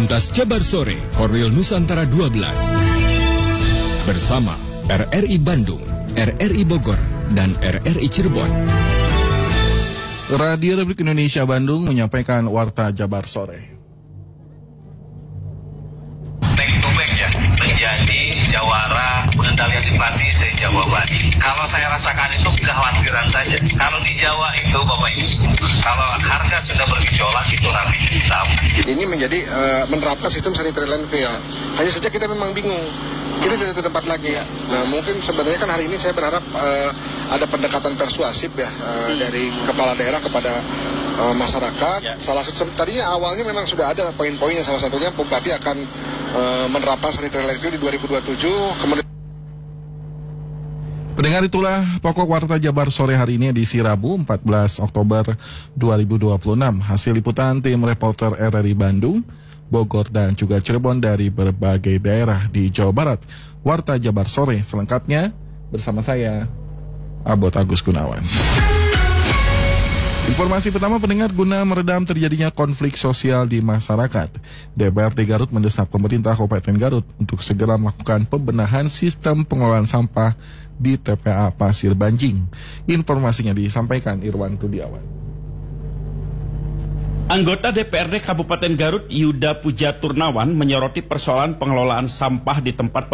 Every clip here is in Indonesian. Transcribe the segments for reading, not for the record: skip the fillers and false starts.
Lintas Jabar Sore, Korwil Nusantara 12. Bersama RRI Bandung, RRI Bogor, dan RRI Cirebon. Radio Republik Indonesia Bandung menyampaikan Warta Jabar Sore. Back to back ya, menjadi jawara pengendalian inflasi se-Jawa Bali. Kalau saya rasakan itu kekhawatiran saja. Kalau di Jawa itu Bapak Ibu, kalau harga sudah bergejolak itu nanti hitam. Ini menjadi menerapkan sistem sanitary landfill. Hanya saja kita memang bingung. Kita tidak ke tempat lagi. Nah, mungkin sebenarnya kan hari ini saya berharap ada pendekatan persuasif ya dari kepala daerah kepada masyarakat. Salah satu tadinya awalnya memang sudah ada poin-poinnya, salah satunya Bupati akan menerapkan sanitary landfill di 2027. Kemudian Pendengar, itulah pokok Warta Jabar Sore hari ini edisi Rabu 14 Oktober 2026. Hasil liputan tim reporter RRI Bandung, Bogor, dan juga Cirebon dari berbagai daerah di Jawa Barat. Warta Jabar Sore selengkapnya bersama saya, Abot Agus Gunawan. Informasi pertama, pendengar, guna meredam terjadinya konflik sosial di masyarakat, DPRD Garut mendesak pemerintah Kabupaten Garut untuk segera melakukan pembenahan sistem pengelolaan sampah di TPA Pasir Banjing. Informasinya disampaikan Irwan Tudiawan. Anggota DPRD Kabupaten Garut Yuda Puja Turnawan menyoroti persoalan pengelolaan sampah di tempat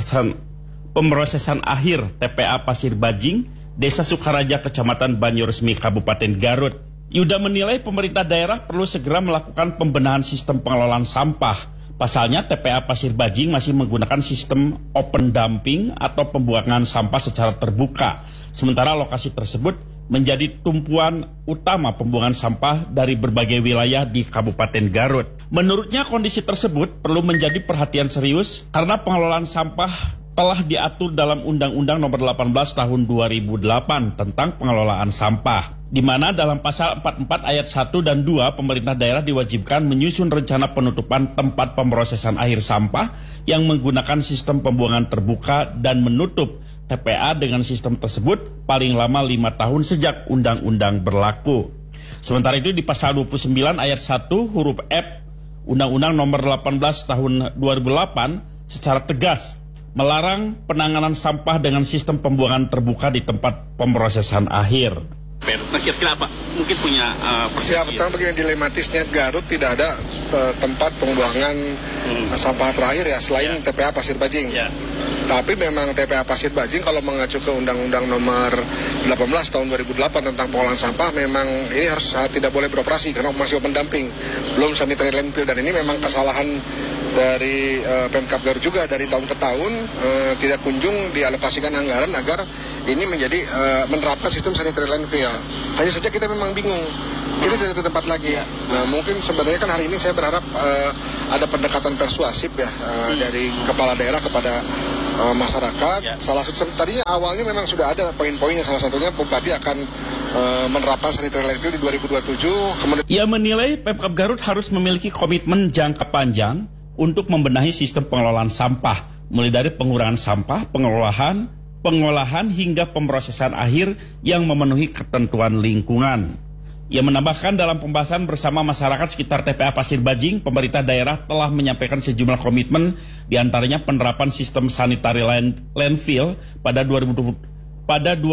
pemrosesan akhir TPA Pasir Banjing, Desa Sukaraja, Kecamatan Banyuresmi, Kabupaten Garut. Yuda menilai pemerintah daerah perlu segera melakukan pembenahan sistem pengelolaan sampah. Pasalnya TPA Pasir Banjing masih menggunakan sistem open dumping atau pembuangan sampah secara terbuka. Sementara lokasi tersebut menjadi tumpuan utama pembuangan sampah dari berbagai wilayah di Kabupaten Garut. Menurutnya kondisi tersebut perlu menjadi perhatian serius karena pengelolaan sampah telah diatur dalam Undang-Undang Nomor 18 Tahun 2008 tentang pengelolaan sampah, di mana dalam pasal 44 ayat 1 dan 2 pemerintah daerah diwajibkan menyusun rencana penutupan tempat pemrosesan akhir sampah yang menggunakan sistem pembuangan terbuka dan menutup TPA dengan sistem tersebut paling lama 5 tahun sejak undang-undang berlaku. Sementara itu di pasal 29 ayat 1 huruf F Undang-Undang Nomor 18 Tahun 2008 secara tegas melarang penanganan sampah dengan sistem pembuangan terbuka di tempat pemrosesan akhir. Nah, kira-kira apa? Mungkin punya persepsi. Ya, pertama begini, dilematisnya Garut tidak ada tempat pembuangan sampah terakhir ya selain TPA Pasir Banjing. Tapi memang TPA Pasir Banjing kalau mengacu ke Undang-Undang Nomor 18 Tahun 2008 tentang pengelolaan sampah, memang ini harus tidak boleh beroperasi karena masih open dumping, belum sanitary landfill, dan ini memang kesalahan dari Pemkab Garut juga dari tahun ke tahun tidak kunjung dialokasikan anggaran agar ini menjadi menerapkan sistem sanitary landfill. Hanya saja kita memang bingung. Kita tidak ke tempat lagi. Nah, mungkin sebenarnya kan hari ini saya berharap ada pendekatan persuasif ya dari kepala daerah kepada masyarakat. Salah satu tadinya awalnya memang sudah ada poin-poinnya, salah satunya Bupati akan menerapkan sanitary landfill di 2027. Kemudian Ia menilai Pemkab Garut harus memiliki komitmen jangka panjang untuk membenahi sistem pengelolaan sampah, mulai dari pengurangan sampah, pengolahan hingga pemrosesan akhir yang memenuhi ketentuan lingkungan. Ia menambahkan dalam pembahasan bersama masyarakat sekitar TPA Pasir Banjing, pemerintah daerah telah menyampaikan sejumlah komitmen, diantaranya penerapan sistem sanitary landfill pada 2027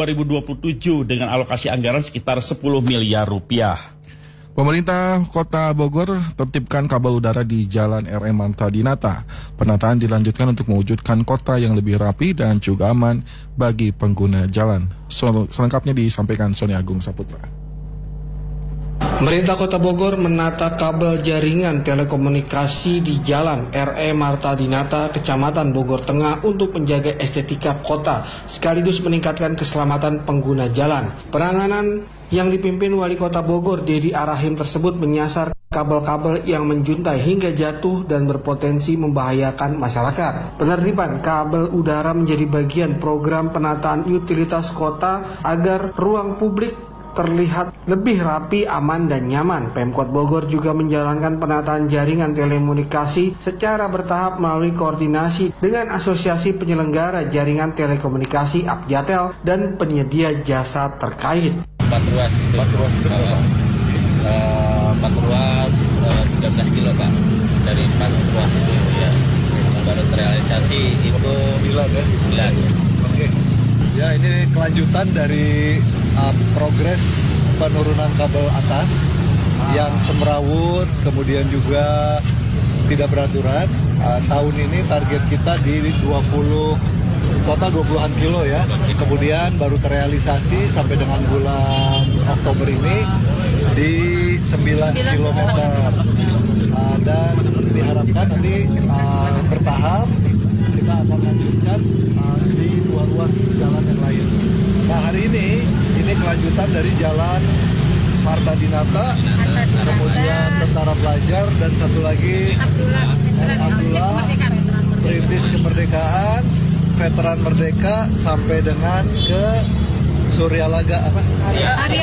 dengan alokasi anggaran sekitar 10 miliar rupiah. Pemerintah Kota Bogor tertibkan kabel udara di Jalan RM Marta Dinata. Penataan dilanjutkan untuk mewujudkan kota yang lebih rapi dan juga aman bagi pengguna jalan. Selengkapnya disampaikan Sony Agung Saputra. Pemerintah Kota Bogor menata kabel jaringan telekomunikasi di Jalan RM Marta Dinata, Kecamatan Bogor Tengah untuk menjaga estetika kota sekaligus meningkatkan keselamatan pengguna jalan. Penanganan yang dipimpin Wali Kota Bogor Dedi Arahim tersebut menyasar kabel-kabel yang menjuntai hingga jatuh dan berpotensi membahayakan masyarakat. Penertiban kabel udara menjadi bagian program penataan utilitas kota agar ruang publik terlihat lebih rapi, aman, dan nyaman. Pemkot Bogor juga menjalankan penataan jaringan telekomunikasi secara bertahap melalui koordinasi dengan Asosiasi Penyelenggara Jaringan Telekomunikasi Abjatel dan penyedia jasa terkait. 4 ruas itu. 4 ruas 19 kilo Pak. dari 4 ruas itu ya. Baru terrealisasi itu 9 ya. Oke. Ya, ini kelanjutan dari progres penurunan kabel atas yang semrawut, kemudian juga tidak beraturan. Tahun ini target kita di 20-an kilo ya. Kemudian baru terrealisasi sampai dengan bulan Oktober ini di 9 kilometer. Dan diharapkan nanti bertahap kita akan lanjutkan di 2 ruas jalan yang lain. Nah, hari ini kelanjutan dari jalan Marta Dinata, kemudian Tentara Pelajar, dan satu lagi Abdullah, Perintis Kemerdekaan, Veteran Merdeka, sampai dengan ke Suryalaga apa? Arya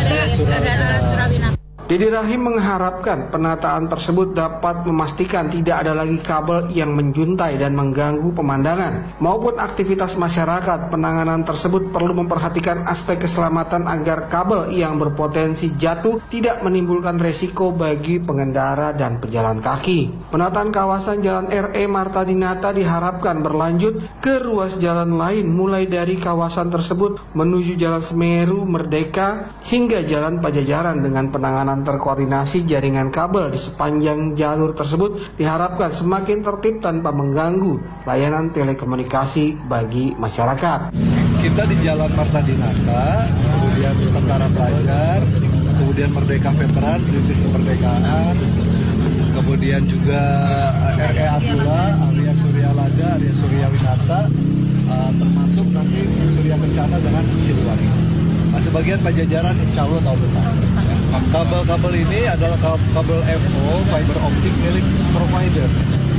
Suralaga. Dedi Rahim mengharapkan penataan tersebut dapat memastikan tidak ada lagi kabel yang menjuntai dan mengganggu pemandangan maupun aktivitas masyarakat. Penanganan tersebut perlu memperhatikan aspek keselamatan agar kabel yang berpotensi jatuh tidak menimbulkan resiko bagi pengendara dan pejalan kaki. Penataan kawasan Jalan RE Marta Dinata diharapkan berlanjut ke ruas jalan lain mulai dari kawasan tersebut menuju Jalan Semeru Merdeka hingga Jalan Pajajaran. Dengan penanganan terkoordinasi jaringan kabel di sepanjang jalur tersebut diharapkan semakin tertib tanpa mengganggu layanan telekomunikasi bagi masyarakat. Kita di Jalan Marta Dinata, kemudian Tentara Pelajar, kemudian Merdeka Veteran, Perintis Kemerdekaan, kemudian juga RE Abdullah, Arya Suryalaga, Arya Suryawinata, termasuk nanti Surya Kencana dengan Siliwangi. Nah, sebagian Pajajaran insya Allah tahun depan. Kabel-kabel ini adalah kabel FO, fiber optik milik provider.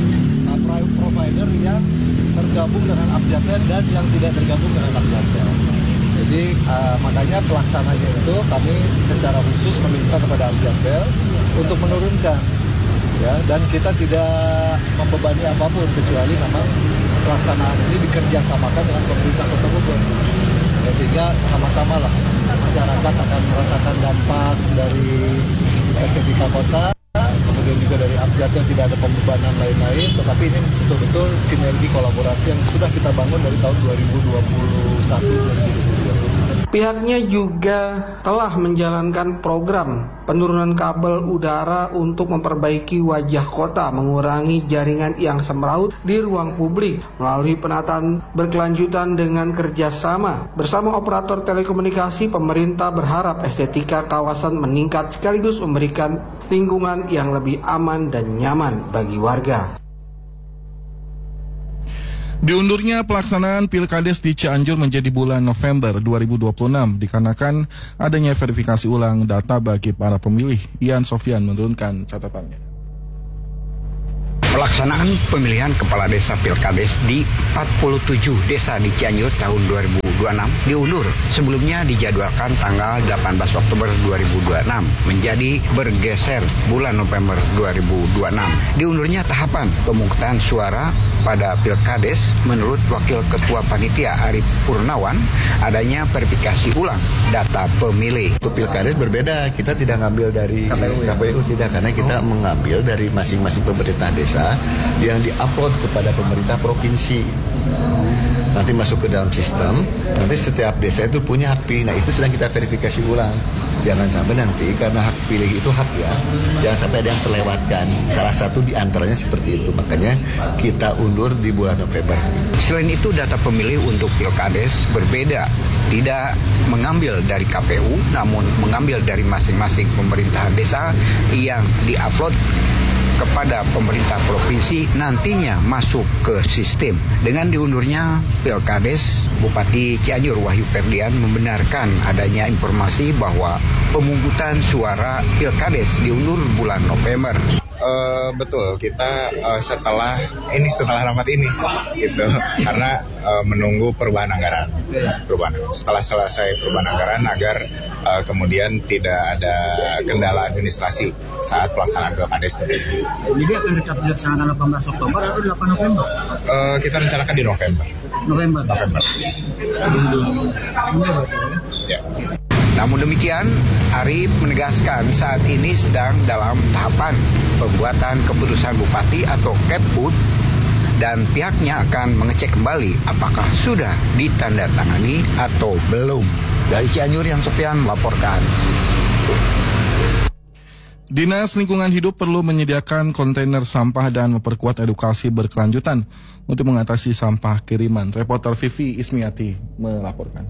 Provider yang tergabung dengan Abjatel dan yang tidak tergabung dengan Abjatel. Jadi makanya pelaksananya itu kami secara khusus meminta kepada Abjatel untuk menurunkan, ya, dan kita tidak membebani apapun kecuali memang pelaksanaan ini dikerjasamakan dengan pemerintah Kota Bogor. Ya, sehingga sama-sama lah masyarakat akan merasakan dampak dari estetika kota, kemudian juga dari Abjatel tidak ada pembebanan lain-lain, tetapi ini betul-betul sinergi kolaborasi yang sudah kita bangun dari tahun 2021-2022. Pihaknya juga telah menjalankan program penurunan kabel udara untuk memperbaiki wajah kota, mengurangi jaringan yang semraut di ruang publik melalui penataan berkelanjutan dengan kerjasama bersama operator telekomunikasi. Pemerintah berharap estetika kawasan meningkat sekaligus memberikan lingkungan yang lebih aman dan nyaman bagi warga. Diundurnya pelaksanaan Pilkades di Cianjur menjadi bulan November 2026 dikarenakan adanya verifikasi ulang data bagi para pemilih. Ian Sofyan menurunkan catatannya. Pelaksanaan pemilihan kepala desa Pilkades di 47 desa di Cianjur tahun 2026 diundur. Sebelumnya dijadwalkan tanggal 18 Oktober 2026 menjadi bergeser bulan November 2026. Diundurnya tahapan pemungutan suara pada Pilkades menurut Wakil Ketua Panitia Arif Purnawan adanya verifikasi ulang data pemilih. Untuk Pilkades berbeda, kita tidak ngambil dari KPU tidak, karena kita mengambil dari masing-masing pemerintah desa yang diupload kepada pemerintah provinsi. Nanti masuk ke dalam sistem, nanti setiap desa itu punya hak pilih. Nah, itu sedang kita verifikasi ulang. Jangan sampai nanti, karena hak pilih itu hak ya, jangan sampai ada yang terlewatkan. Salah satu di antaranya seperti itu, makanya kita undur di bulan November. Selain itu, data pemilih untuk Pilkades berbeda, tidak mengambil dari KPU, namun mengambil dari masing-masing pemerintahan desa yang diupload kepada pemerintah provinsi nantinya masuk ke sistem. Dengan diundurnya Pilkades, Bupati Cianjur Wahyu Ferdian membenarkan adanya informasi bahwa pemungutan suara Pilkades diundur bulan November. Betul, kita setelah rapat ini gitu, karena menunggu perubahan anggaran. Setelah selesai perubahan anggaran agar kemudian tidak ada kendala administrasi saat pelaksanaan Pilkades. Jadi akan dilaksanakan 18 Oktober atau 8 November? Kita rencanakan di November. November. Ya. Namun demikian, Arief menegaskan saat ini sedang dalam tahapan pembuatan keputusan Bupati atau Keput dan pihaknya akan mengecek kembali apakah sudah ditandatangani atau belum. Dari Cianjur, Yan Sofian melaporkan. Dinas Lingkungan Hidup perlu menyediakan kontainer sampah dan memperkuat edukasi berkelanjutan untuk mengatasi sampah kiriman. Reporter Vivi Ismiati melaporkan.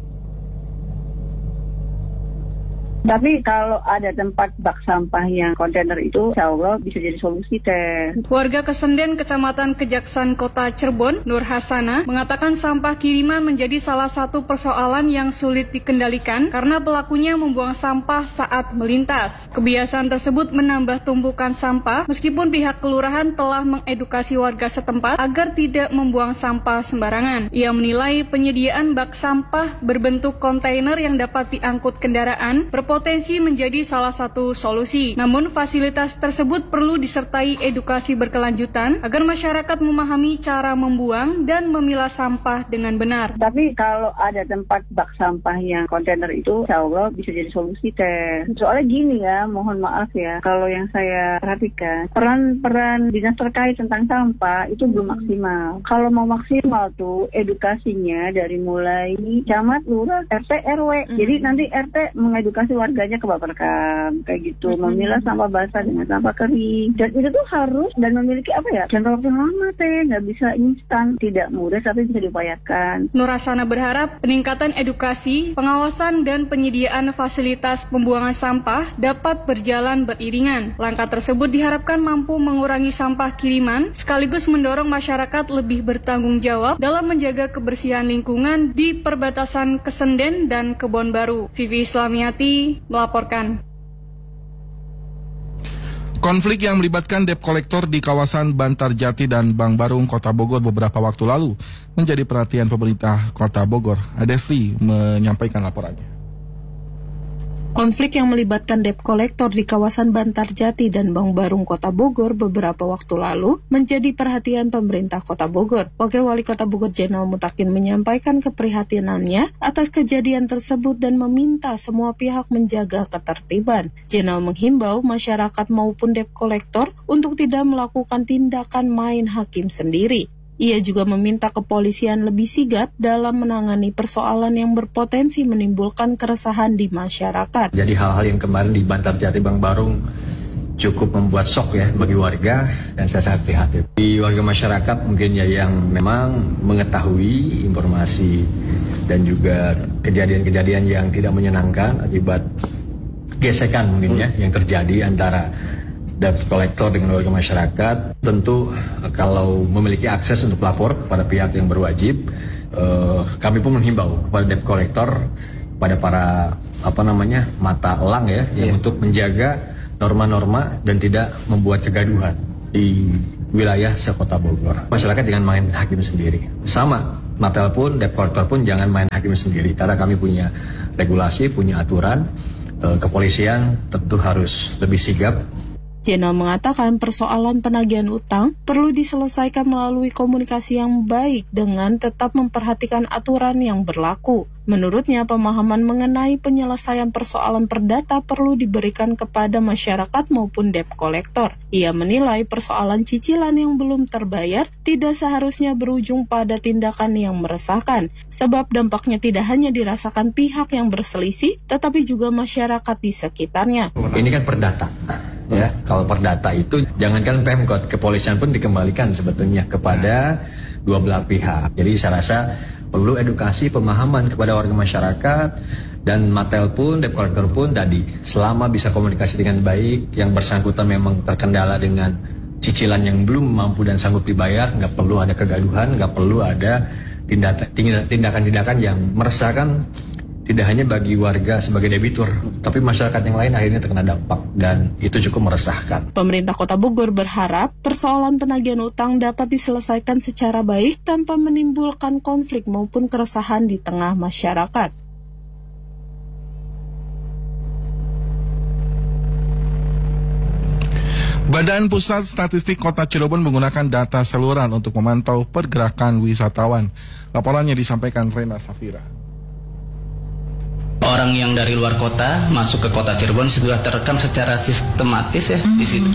Tapi kalau ada tempat bak sampah yang kontainer itu, insya Allah bisa jadi solusi teh. Warga Kesenden, Kecamatan Kejaksan, Kota Cirebon, Nur Hasana, mengatakan sampah kiriman menjadi salah satu persoalan yang sulit dikendalikan karena pelakunya membuang sampah saat melintas. Kebiasaan tersebut menambah tumpukan sampah, meskipun pihak kelurahan telah mengedukasi warga setempat agar tidak membuang sampah sembarangan. Ia menilai penyediaan bak sampah berbentuk kontainer yang dapat diangkut kendaraan berpotensi menjadi salah satu solusi. Namun fasilitas tersebut perlu disertai edukasi berkelanjutan agar masyarakat memahami cara membuang dan memilah sampah dengan benar. Tapi kalau ada tempat bak sampah yang kontainer itu, insya Allah bisa jadi solusi teh. Soalnya gini ya, mohon maaf ya, kalau yang saya perhatikan, peran dinas terkait tentang sampah itu belum maksimal. Kalau mau maksimal tuh edukasinya dari mulai camat, lurah, RT, RW. Jadi nanti RT mengedukasi warganya ke Baperkam, kayak gitu, memilah sampah basah dengan sampah kering. Dan itu tuh harus dan memiliki jangka waktu yang lama teh, nggak bisa instan, tidak mudah tapi bisa diupayakan. Nur Hasana berharap peningkatan edukasi, pengawasan dan penyediaan fasilitas pembuangan sampah dapat berjalan beriringan. Langkah tersebut diharapkan mampu mengurangi sampah kiriman sekaligus mendorong masyarakat lebih bertanggung jawab dalam menjaga kebersihan lingkungan di perbatasan Kesenden dan Kebon Baru. Vivi Ismiati melaporkan. Konflik yang melibatkan debt kolektor di kawasan Bantarjati dan Bang Barung, Kota Bogor beberapa waktu lalu menjadi perhatian pemerintah Kota Bogor. Adesti menyampaikan laporannya. Konflik yang melibatkan debt kolektor di kawasan Bantarjati dan Bang Barung, Kota Bogor beberapa waktu lalu menjadi perhatian pemerintah Kota Bogor. Wakil Wali Kota Bogor Jenal Mutakin menyampaikan keprihatinannya atas kejadian tersebut dan meminta semua pihak menjaga ketertiban. Jenal menghimbau masyarakat maupun debt kolektor untuk tidak melakukan tindakan main hakim sendiri. Ia juga meminta kepolisian lebih sigap dalam menangani persoalan yang berpotensi menimbulkan keresahan di masyarakat. Jadi hal-hal yang kemarin di Bantarjati Bang Barung cukup membuat shock ya bagi warga dan saya sangat prihatin. Di warga masyarakat mungkin ya yang memang mengetahui informasi dan juga kejadian-kejadian yang tidak menyenangkan akibat gesekan mungkin ya yang terjadi antara debt kolektor dengan warga masyarakat. Tentu kalau memiliki akses untuk lapor kepada pihak yang berwajib, kami pun menghimbau kepada debt kolektor, pada para mata elang ya, yang untuk menjaga norma-norma dan tidak membuat kegaduhan di wilayah sekota Bogor. Masyarakat jangan main hakim sendiri. Sama, Mapel pun, debt kolektor pun jangan main hakim sendiri, karena kami punya regulasi, punya aturan. Kepolisian tentu harus lebih sigap. Jenal mengatakan persoalan penagihan utang perlu diselesaikan melalui komunikasi yang baik dengan tetap memperhatikan aturan yang berlaku. Menurutnya, pemahaman mengenai penyelesaian persoalan perdata perlu diberikan kepada masyarakat maupun debt kolektor. Ia menilai persoalan cicilan yang belum terbayar tidak seharusnya berujung pada tindakan yang meresahkan, sebab dampaknya tidak hanya dirasakan pihak yang berselisih, tetapi juga masyarakat di sekitarnya. Ini kan perdata. Ya, kalau perdata itu jangankan Pemkot, kepolisian pun dikembalikan sebetulnya kepada dua belah pihak. Jadi saya rasa perlu edukasi pemahaman kepada warga masyarakat dan Matel pun, debt collector pun tadi selama bisa komunikasi dengan baik, yang bersangkutan memang terkendala dengan cicilan yang belum mampu dan sanggup dibayar, nggak perlu ada kegaduhan, nggak perlu ada tindakan-tindakan yang meresahkan. Tidak hanya bagi warga sebagai debitur, tapi masyarakat yang lain akhirnya terkena dampak, dan itu cukup meresahkan. Pemerintah Kota Bogor berharap persoalan penagihan utang dapat diselesaikan secara baik tanpa menimbulkan konflik maupun keresahan di tengah masyarakat. Badan Pusat Statistik Kota Cirebon menggunakan data seluruhan untuk memantau pergerakan wisatawan. Laporannya disampaikan Rena Safira. Orang yang dari luar kota masuk ke kota Cirebon sudah terekam secara sistematis ya di situ,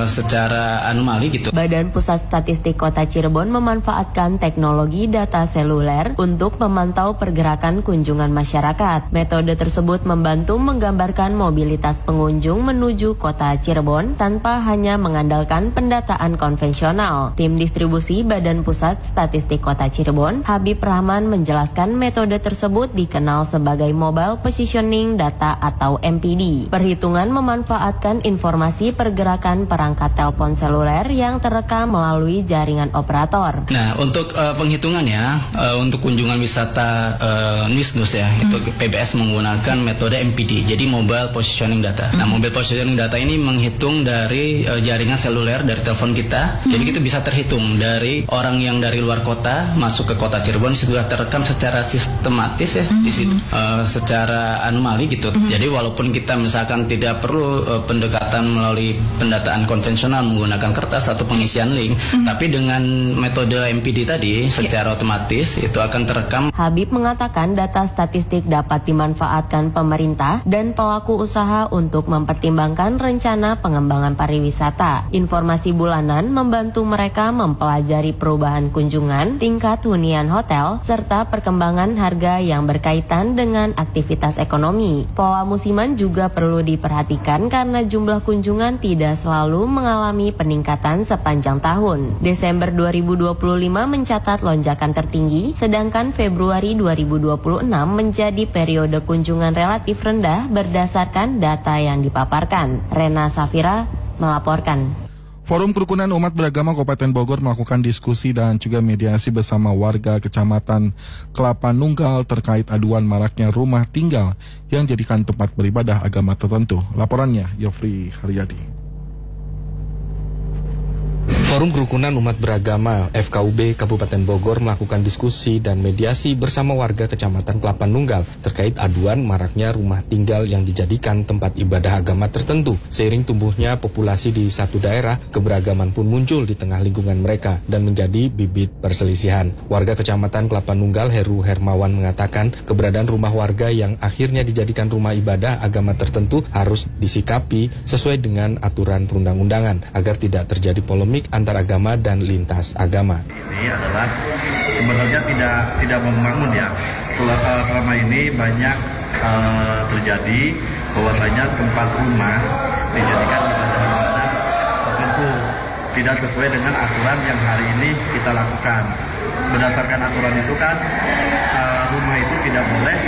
secara anomali gitu. Badan Pusat Statistik Kota Cirebon memanfaatkan teknologi data seluler untuk memantau pergerakan kunjungan masyarakat. Metode tersebut membantu menggambarkan mobilitas pengunjung menuju kota Cirebon tanpa hanya mengandalkan pendataan konvensional. Tim distribusi Badan Pusat Statistik Kota Cirebon, Habib Rahman, menjelaskan metode tersebut dikenal sebagai Mobile Positioning Data atau MPD. Perhitungan memanfaatkan informasi pergerakan perangkat telepon seluler yang terekam melalui jaringan operator. Nah, untuk penghitungannya, untuk kunjungan wisata NISNUS ya, itu PBS menggunakan metode MPD, jadi Mobile Positioning Data. Nah, Mobile Positioning Data ini menghitung dari jaringan seluler dari telepon kita, jadi itu bisa terhitung dari orang yang dari luar kota masuk ke kota Cirebon sudah terekam secara sistematis ya di situ, secara anomali gitu. Jadi walaupun kita misalkan tidak perlu pendekatan melalui pendataan konvensional menggunakan kertas atau pengisian link, tapi dengan metode MPD tadi secara otomatis itu akan terekam. Habib mengatakan data statistik dapat dimanfaatkan pemerintah dan pelaku usaha untuk mempertimbangkan rencana pengembangan pariwisata. Informasi bulanan membantu mereka mempelajari perubahan kunjungan, tingkat hunian hotel, serta perkembangan harga yang berkaitan dengan aktivitas ekonomi. Pola musiman juga perlu diperhatikan karena jumlah kunjungan tidak selalu mengalami peningkatan sepanjang tahun. Desember 2025 mencatat lonjakan tertinggi, sedangkan Februari 2026 menjadi periode kunjungan relatif rendah berdasarkan data yang dipaparkan. Rena Safira melaporkan. Forum Kerukunan Umat Beragama Kabupaten Bogor melakukan diskusi dan juga mediasi bersama warga Kecamatan Kelapa Nunggal terkait aduan maraknya rumah tinggal yang jadikan tempat beribadah agama tertentu. Laporannya Yofri Haryadi. Forum Kerukunan Umat Beragama FKUB Kabupaten Bogor melakukan diskusi dan mediasi bersama warga Kecamatan Kelapa Nunggal terkait aduan maraknya rumah tinggal yang dijadikan tempat ibadah agama tertentu. Seiring tumbuhnya populasi di satu daerah, keberagaman pun muncul di tengah lingkungan mereka dan menjadi bibit perselisihan. Warga Kecamatan Kelapa Nunggal Heru Hermawan mengatakan keberadaan rumah warga yang akhirnya dijadikan rumah ibadah agama tertentu harus disikapi sesuai dengan aturan perundang-undangan agar tidak terjadi polemik antar agama dan lintas agama. Ini adalah sebenarnya tidak membangun ya. Selama ini banyak terjadi bahwasanya tempat rumah dijadikan ibadah tertentu tidak sesuai dengan aturan yang hari ini kita lakukan. Berdasarkan aturan itu kan rumah itu tidak boleh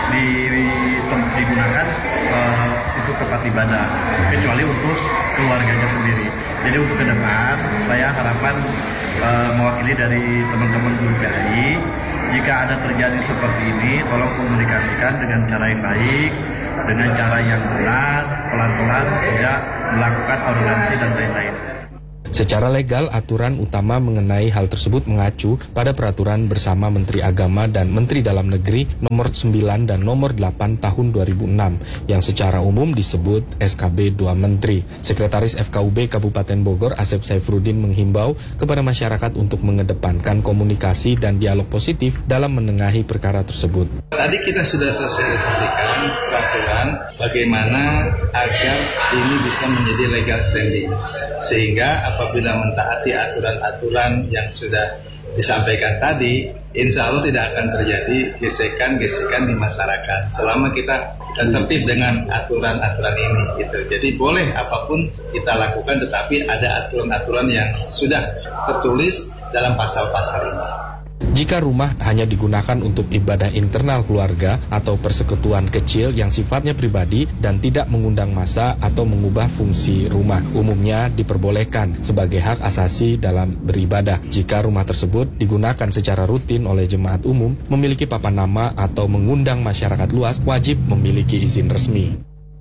digunakan untuk tempat ibadah kecuali untuk keluarganya sendiri. Jadi untuk ke depan saya harapan mewakili dari teman-teman guru PAI, jika ada terjadi seperti ini tolong komunikasikan dengan cara yang baik, dengan cara yang benar, pelan-pelan, tidak melakukan arogansi dan lain-lain. Secara legal, aturan utama mengenai hal tersebut mengacu pada peraturan bersama Menteri Agama dan Menteri Dalam Negeri nomor 9 dan nomor 8 tahun 2006 yang secara umum disebut SKB 2 Menteri. Sekretaris FKUB Kabupaten Bogor Asep Saifruddin menghimbau kepada masyarakat untuk mengedepankan komunikasi dan dialog positif dalam menengahi perkara tersebut. Tadi kita sudah sosialisasikan peraturan bagaimana agar ini bisa menjadi legal standing, sehingga apabila mentaati aturan-aturan yang sudah disampaikan tadi, insya Allah tidak akan terjadi gesekan-gesekan di masyarakat selama kita tertib dengan aturan-aturan ini gitu. Jadi boleh apapun kita lakukan, tetapi ada aturan-aturan yang sudah tertulis dalam pasal-pasal ini. Jika rumah hanya digunakan untuk ibadah internal keluarga atau persekutuan kecil yang sifatnya pribadi dan tidak mengundang massa atau mengubah fungsi rumah, umumnya diperbolehkan sebagai hak asasi dalam beribadah. Jika rumah tersebut digunakan secara rutin oleh jemaat umum, memiliki papan nama atau mengundang masyarakat luas, wajib memiliki izin resmi.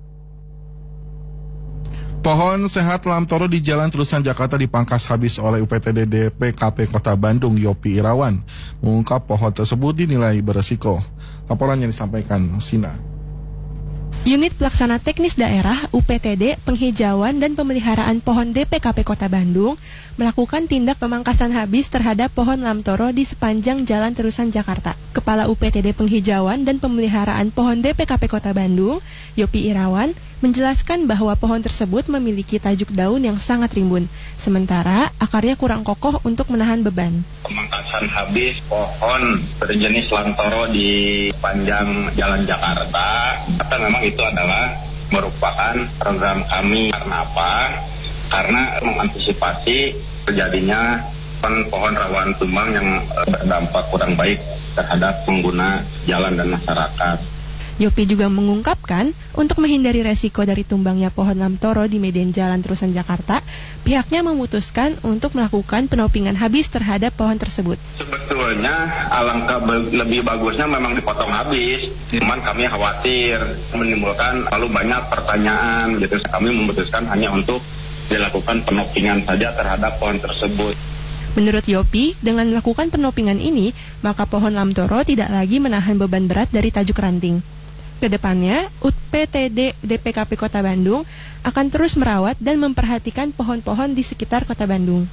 Pohon sehat Lam Toro di Jalan Terusan Jakarta dipangkas habis oleh UPTD DPKP Kota Bandung Yopi Irawan. Mengungkap pohon tersebut dinilai beresiko. Laporan yang disampaikan Sina. Unit Pelaksana Teknis Daerah UPTD Penghijauan dan Pemeliharaan Pohon DPKP Kota Bandung melakukan tindak pemangkasan habis terhadap pohon lamtoro di sepanjang Jalan Terusan Jakarta. Kepala UPTD Penghijauan dan Pemeliharaan Pohon DPKP Kota Bandung, Yopi Irawan, menjelaskan bahwa pohon tersebut memiliki tajuk daun yang sangat rimbun, sementara akarnya kurang kokoh untuk menahan beban. Pemangkasan habis pohon berjenis lamtoro di sepanjang Jalan Jakarta, kata memang itu adalah merupakan program kami. Karena apa? Karena mengantisipasi terjadinya pohon rawan tumbang yang berdampak kurang baik terhadap pengguna jalan dan masyarakat. Yopi juga mengungkapkan, untuk menghindari resiko dari tumbangnya pohon lamtoro di median Jalan Terusan Jakarta, pihaknya memutuskan untuk melakukan penopingan habis terhadap pohon tersebut. Sebetulnya alangkah lebih bagusnya memang dipotong habis, cuman kami khawatir menimbulkan terlalu banyak pertanyaan, gitu. Kami memutuskan hanya untuk dilakukan penopingan saja terhadap pohon tersebut. Menurut Yopi, dengan melakukan penopingan ini, maka pohon lamtoro tidak lagi menahan beban berat dari tajuk ranting. Kedepannya, UPTD DPKP Kota Bandung akan terus merawat dan memperhatikan pohon-pohon di sekitar Kota Bandung.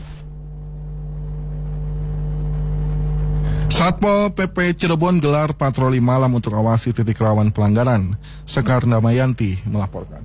Satpol PP Cirebon gelar patroli malam untuk awasi titik rawan pelanggaran. Sekar Damayanti melaporkan.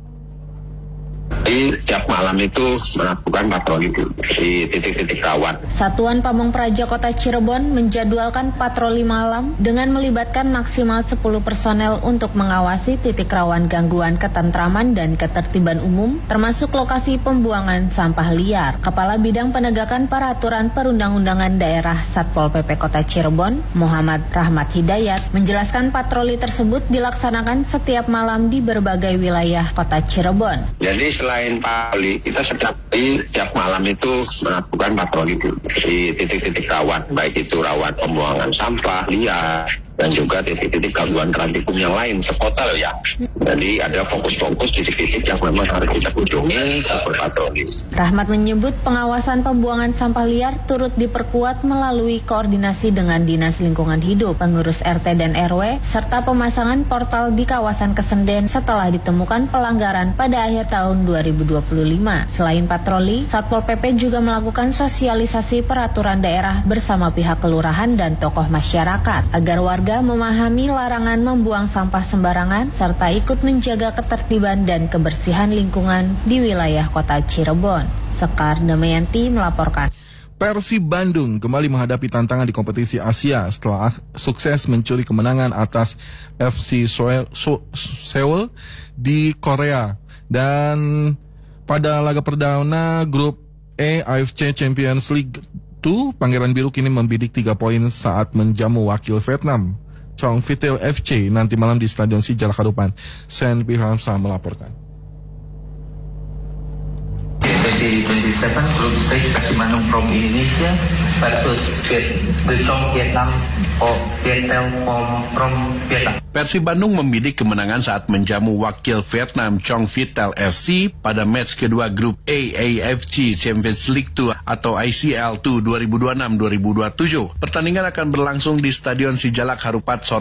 Di tiap malam itu melakukan patroli di titik-titik rawan. Satuan Pamong Praja Kota Cirebon menjadwalkan patroli malam dengan melibatkan maksimal 10 personel untuk mengawasi titik rawan gangguan ketentraman dan ketertiban umum, termasuk lokasi pembuangan sampah liar. Kepala Bidang Penegakan Peraturan Perundang-undangan Daerah Satpol PP Kota Cirebon, Muhammad Rahmat Hidayat, menjelaskan patroli tersebut dilaksanakan setiap malam di berbagai wilayah Kota Cirebon. Jadi selain patroli, kita setiap malam itu melakukan patroli di titik-titik rawan, baik itu rawan pembuangan sampah liar dan juga titik-titik gangguan ketertiban yang lain sekota loh ya. Jadi ada fokus-fokus titik-titik yang memang harus kita kunjungi berpatroli. Rahmat menyebut pengawasan pembuangan sampah liar turut diperkuat melalui koordinasi dengan Dinas Lingkungan Hidup, pengurus RT dan RW, serta pemasangan portal di kawasan Kesenden setelah ditemukan pelanggaran pada akhir tahun 2025. Selain patroli, Satpol PP juga melakukan sosialisasi peraturan daerah bersama pihak kelurahan dan tokoh masyarakat agar warga memahami larangan membuang sampah sembarangan serta ikut menjaga ketertiban dan kebersihan lingkungan di wilayah Kota Cirebon. Sekar Damayanti melaporkan. Persib Bandung kembali menghadapi tantangan di kompetisi Asia setelah sukses mencuri kemenangan atas FC Seoul di Korea. Dan pada laga perdana grup E AFC Champions League 2, Pangeran Biru kini membidik 3 poin saat menjamu wakil Vietnam, Chong Vitel FC, nanti malam di Stadion Sijalak Harupan. Sen Bihamsa melaporkan. 2027 group stage Persib Bandung from Indonesia versus the Chong Vietnam or Viettel from Vietnam. Persib Bandung membidik kemenangan saat menjamu wakil Vietnam Chong Vitel FC pada match kedua grup A AFC Champions League 2 atau ICL 2 2026-2027. Pertandingan akan berlangsung di Stadion Sijalak Harupat sore